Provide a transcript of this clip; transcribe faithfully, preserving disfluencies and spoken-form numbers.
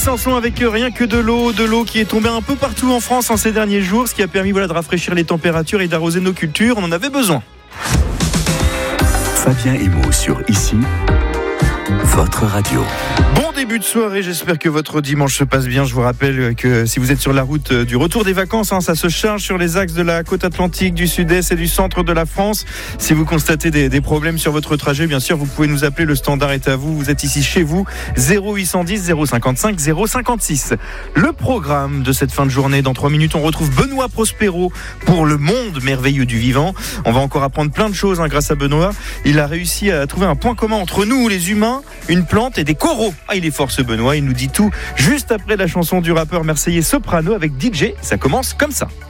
chansons avec rien que de l'eau, de l'eau qui est tombée un peu partout en France en ces derniers jours, ce qui a permis voilà, de rafraîchir les températures et d'arroser nos cultures. On en avait besoin. Fabien Emo sur Ici, votre radio. Bon début de soirée, j'espère que votre dimanche se passe bien. Je vous rappelle que si vous êtes sur la route du retour des vacances, hein, ça se charge sur les axes de la côte atlantique, du sud-est et du centre de la France. Si vous constatez des, des problèmes sur votre trajet, bien sûr, vous pouvez nous appeler. Le standard est à vous. Vous êtes ici chez vous. zéro huit cent dix zéro cinquante-cinq zéro cinquante-six. Le programme de cette fin de journée. Dans trois minutes, on retrouve Benoît Prospero pour le monde merveilleux du vivant. On va encore apprendre plein de choses hein, grâce à Benoît. Il a réussi à trouver un point commun entre nous, les humains, une plante et des coraux. Ah, il est fort ce Benoît, il nous dit tout juste après la chanson du rappeur marseillais Soprano avec D J. Ça commence comme ça.